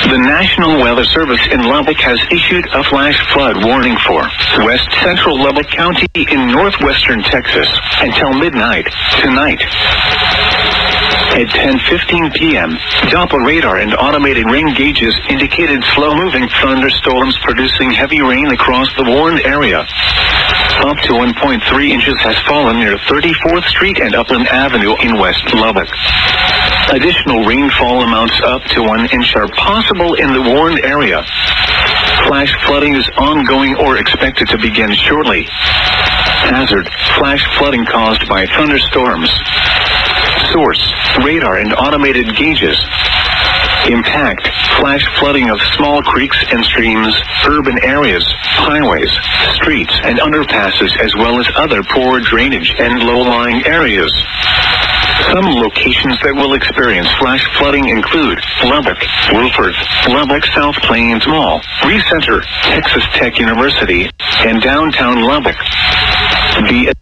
The National Weather Service in Lubbock has issued a flash flood warning for west central Lubbock County in northwestern Texas until midnight tonight. At 10:15 p.m., Doppler radar and automated rain gauges indicated slow-moving thunderstorms producing heavy rain across the warned area. Up to 1.3 inches has fallen near 34th Street and Upland Avenue in West Lubbock. Additional rainfall amounts up to 1 inch are possible in the warned area. Flash flooding is ongoing or expected to begin shortly. Hazard: flash flooding caused by thunderstorms. Source: radar and automated gauges. Impact: flash flooding of small creeks and streams, urban areas, highways, streets, and underpasses, as well as other poor drainage and low-lying areas. Some locations that will experience flash flooding include Lubbock, Wilford, Lubbock South Plains Mall, Recenter, Texas Tech University, and downtown Lubbock. Be